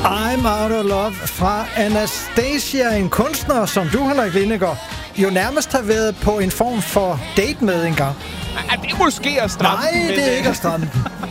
I'm Out of Love fra Anastasia, en kunstner, som du, Henrik Lindegaard, jo nærmest har været på en form for date med engang. Det er måske at stramme. Nej, det er ikke at stramme.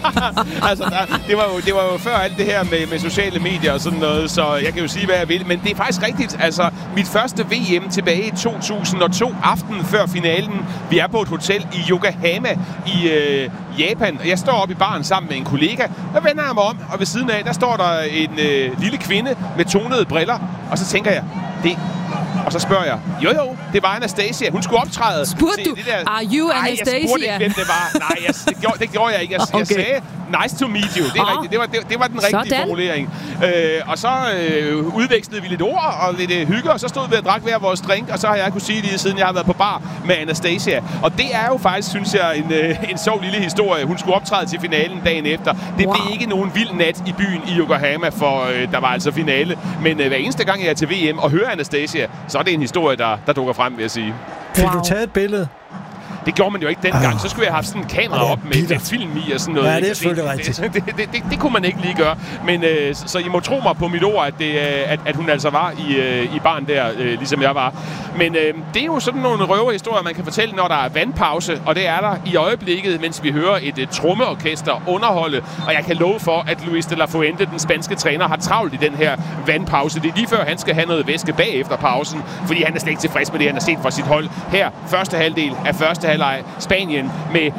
Altså, det var jo før alt det her med sociale medier og sådan noget, så jeg kan jo sige, hvad jeg vil. Men det er faktisk rigtigt. Altså, mit første VM tilbage i 2002, aftenen før finalen. Vi er på et hotel i Yokohama i Japan. Jeg står oppe i baren sammen med en kollega. Jeg vender mig om, og ved siden af, der står der en lille kvinde med tonede briller. Og så tænker jeg, og så spørger jeg, jo, det var Anastasia. Hun skulle optræde. Spurgte du, are you Anastasia? Jeg spurgte ikke, hvem det var. Nej, det gjorde jeg ikke. Jeg sagde, nice to meet you. Det er rigtigt. Det var den rigtige formulering. Og så udvekslede vi lidt ord og lidt hygge, og så stod vi og drak hver vores drink, og så har jeg kunne sige det, siden jeg har været på bar med Anastasia. Og det er jo faktisk, synes jeg, en sjov lille historie. Hun skulle optræde til finalen dagen efter. Det blev ikke nogen vild nat i byen i Yokohama, for der var altså finale. Men hver eneste gang, jeg er til VM og hører Anastasia, så er det en historie, der dukker frem, vil jeg sige. Fik du taget et billede? Det gjorde man jo ikke dengang. Så skulle jeg have haft sådan en kamera op med film i og sådan noget. Ja, det er selvfølgelig rigtigt. Det kunne man ikke lige gøre. Men så I må tro mig på mit ord, at hun altså var i baren der, ligesom jeg var. Men det er jo sådan nogle røverhistorier, man kan fortælle, når der er vandpause. Og det er der i øjeblikket, mens vi hører et trommeorkester underholde. Og jeg kan love for, at Luis de la Fuente, den spanske træner, har travlt i den her vandpause. Det er lige før, han skal have noget væske bagefter pausen. Fordi han er slet ikke tilfreds med det, han har set fra sit hold. Her, første halvdel af første halvleg, Spanien med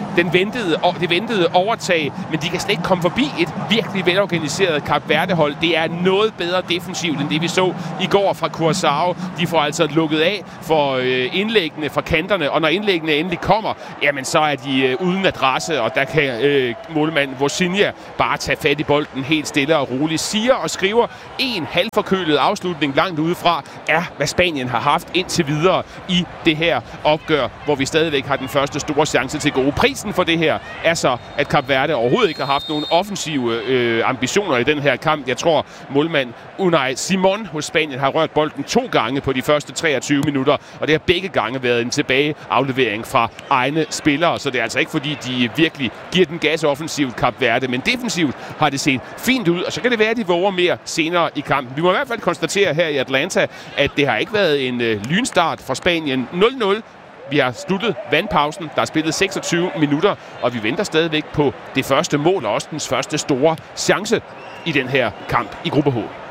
det ventede overtag, men de kan slet ikke komme forbi et virkelig velorganiseret Kap Verde-hold. Det er noget bedre defensivt, end det vi så i går fra Curaçao. De får altså lukket af for indlæggene fra kanterne, og når indlæggene endelig kommer, jamen så er de uden adresse, og der kan målmand Vozinha bare tage fat i bolden helt stille og roligt. Siger og skriver en halvforkølet afslutning langt udefra, er hvad Spanien har haft indtil videre i det her opgør, hvor vi stadigvæk har den første store chance til gode. Prisen for det her er så, at Kap Verde overhovedet ikke har haft nogen offensive ambitioner i den her kamp. Jeg tror, målmand Unai Simon hos Spanien har rørt bolden 2 gange på de første 23 minutter, og det har begge gange været en tilbageaflevering fra egne spillere, så det er altså ikke fordi, de virkelig giver den gas offensivt Kap Verde, men defensivt har det set fint ud, og så kan det være, at de våger mere senere i kampen. Vi må i hvert fald konstatere her i Atlanta, at det har ikke været en lynstart for Spanien. 0-0. Vi har sluttet vandpausen. Der er spillet 26 minutter, og vi venter stadigvæk på det første mål og også den første store chance i den her kamp i gruppe H.